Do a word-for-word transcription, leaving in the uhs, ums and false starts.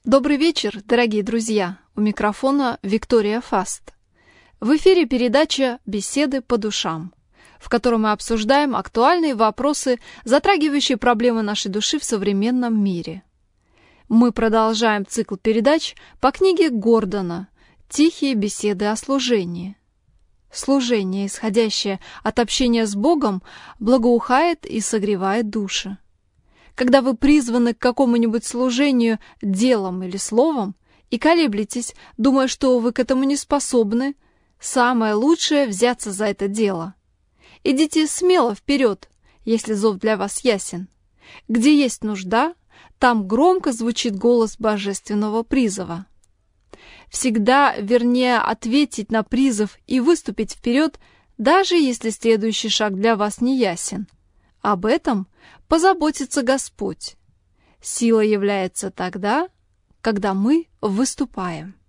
Добрый вечер, дорогие друзья! У микрофона Виктория Фаст. В эфире передача «Беседы по душам», в которой мы обсуждаем актуальные вопросы, затрагивающие проблемы нашей души в современном мире. Мы продолжаем цикл передач по книге Гордона «Тихие беседы о служении». Служение, исходящее от общения с Богом, благоухает и согревает души. Когда вы призваны к какому-нибудь служению делом или словом и колеблетесь, думая, что вы к этому не способны, самое лучшее — взяться за это дело. Идите смело вперед, если зов для вас ясен. Где есть нужда, там громко звучит голос божественного призыва. Всегда вернее ответить на призыв и выступить вперед, даже если следующий шаг для вас не ясен. Об этом позаботится Господь. Сила является тогда, когда мы выступаем.